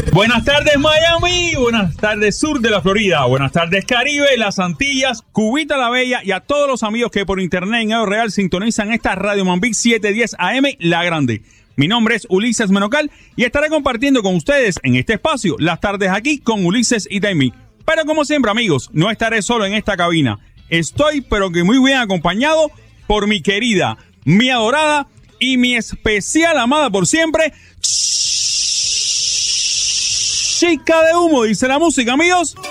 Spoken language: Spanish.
Buenas tardes Miami, buenas tardes sur de la Florida, buenas tardes Caribe, las Antillas, Cubita la Bella y a todos los amigos que por internet en Edo Real sintonizan esta Radio Mambí 710 AM La Grande. Mi nombre es Ulises Menocal y estaré compartiendo con ustedes en este espacio las tardes aquí con Ulises y Taimí. Pero como siempre amigos, no estaré solo en esta cabina. Estoy pero que muy bien acompañado por mi querida, mi adorada y mi especial amada por siempre, Chica de Humo, dice la música, amigos.